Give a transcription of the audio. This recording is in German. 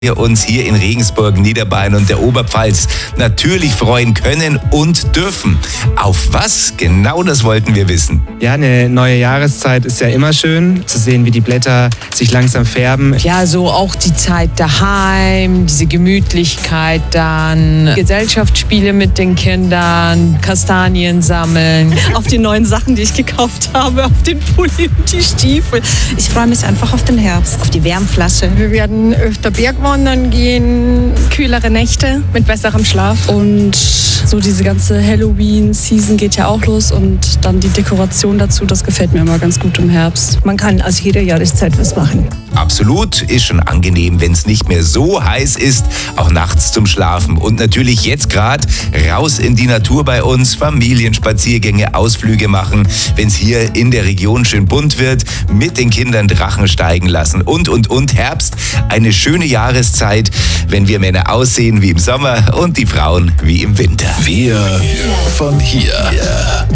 wir uns hier in Regensburg, Niederbayern und der Oberpfalz natürlich freuen können und dürfen. Auf was? Genau das wollten wir wissen. Ja, eine neue Jahreszeit ist ja immer schön, zu sehen, wie die Blätter sich langsam färben. Ja, so auch die Zeit daheim, diese Gemütlichkeit dann, Gesellschaftsspiele mit den Kindern, Kastanien sammeln. Auf die neuen Sachen, die ich gekauft habe, auf den Pulli und die Stiefel. Ich freue mich einfach auf den Herbst, auf die Wärmflasche. Wir werden öfter Bergwandern gehen, kühlere Nächte mit besserem Schlaf. Und so diese ganze Halloween-Season geht ja auch los und dann die Dekoration dazu, das gefällt mir immer ganz gut im Herbst. Man kann aus jeder Jahreszeit was machen. Absolut, ist schon angenehm, wenn es nicht mehr so heiß ist, auch nachts zum Schlafen. Und natürlich jetzt gerade raus in die Natur bei uns, Familienspaziergänge, Ausflüge machen, wenn es hier in der Region schön bunt wird, mit den Kindern Drachen steigen lassen und. Herbst, eine schöne Jahreszeit, wenn wir Männer aussehen wie im Sommer und die Frauen wie im Winter. Wir von hier.